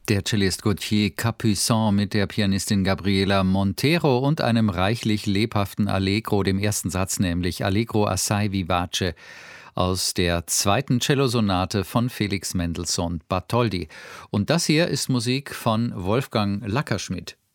Der Cellist Gauthier Capuçon mit der Pianistin Gabriela Montero und einem reichlich lebhaften Allegro, dem ersten Satz nämlich Allegro assai vivace aus der zweiten Cellosonate von Felix Mendelssohn Bartholdy. Und das hier ist Musik von Wolfgang Lackerschmidt.